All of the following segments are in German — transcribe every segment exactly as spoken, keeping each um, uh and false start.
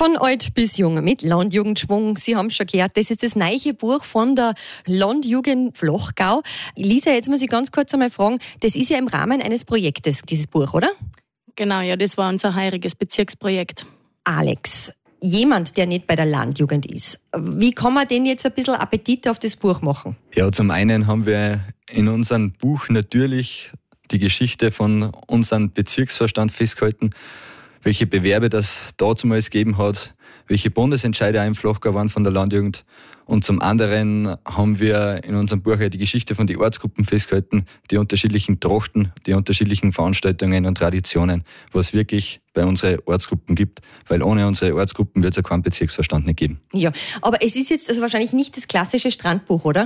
Von alt bis jung mit Landjugendschwung. Sie haben schon gehört, das ist das neue Buch von der Landjugend Flochgau. Lisa, jetzt muss ich ganz kurz einmal fragen, das ist ja im Rahmen eines Projektes, dieses Buch, oder? Genau, ja, das war unser heuriges Bezirksprojekt. Alex, jemand, der nicht bei der Landjugend ist, wie kann man denn jetzt ein bisschen Appetit auf das Buch machen? Ja, zum einen haben wir in unserem Buch natürlich die Geschichte von unserem Bezirksvorstand festgehalten, welche Bewerbe das damals gegeben hat, welche Bundesentscheide im Flochgau waren von der Landjugend. Und zum anderen haben wir in unserem Buch ja die Geschichte von den Ortsgruppen festgehalten, die unterschiedlichen Trachten, die unterschiedlichen Veranstaltungen und Traditionen, was wirklich bei unseren Ortsgruppen gibt, weil ohne unsere Ortsgruppen wird es ja keinen Bezirksvorstand nicht geben. Ja, aber es ist jetzt also wahrscheinlich nicht das klassische Strandbuch, oder?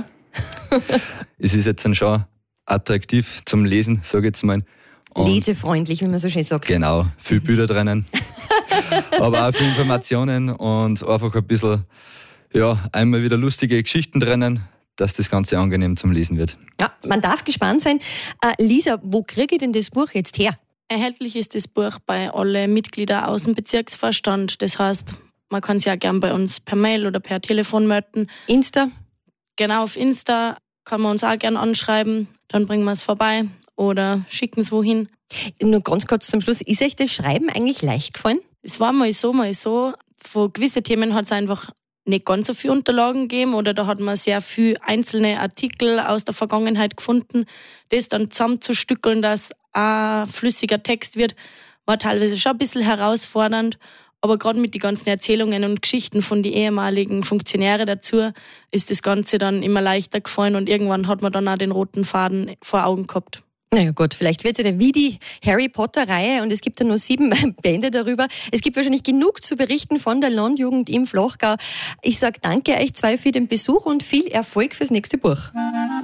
Es ist jetzt dann schon attraktiv zum Lesen, sage ich jetzt mal. Und lesefreundlich, wie man so schön sagt. Genau, viel Bilder drinnen, aber auch viel Informationen und einfach ein bisschen, ja, einmal wieder lustige Geschichten drinnen, dass das Ganze angenehm zum Lesen wird. Ja, man darf gespannt sein. Äh, Lisa, wo kriege ich denn das Buch jetzt her? Erhältlich ist das Buch bei allen Mitgliedern aus dem Bezirksvorstand. Das heißt, man kann sich ja gern bei uns per Mail oder per Telefon melden. Insta? Genau, auf Insta kann man uns auch gern anschreiben. Dann bringen wir es vorbei oder schicken es wohin. Nur ganz kurz zum Schluss, ist euch das Schreiben eigentlich leicht gefallen? Es war mal so, mal so. Von gewissen Themen hat es einfach nicht ganz so viele Unterlagen gegeben oder da hat man sehr viele einzelne Artikel aus der Vergangenheit gefunden. Das dann zusammenzustückeln, dass ein flüssiger Text wird, war teilweise schon ein bisschen herausfordernd. Aber gerade mit den ganzen Erzählungen und Geschichten von den ehemaligen Funktionären dazu ist das Ganze dann immer leichter gefallen und irgendwann hat man dann auch den roten Faden vor Augen gehabt. Naja gut, vielleicht wird es ja dann wie die Harry Potter-Reihe und es gibt ja nur sieben Bände darüber. Es gibt wahrscheinlich genug zu berichten von der Landjugend im Flochgau. Ich sage danke euch zwei für den Besuch und viel Erfolg fürs nächste Buch.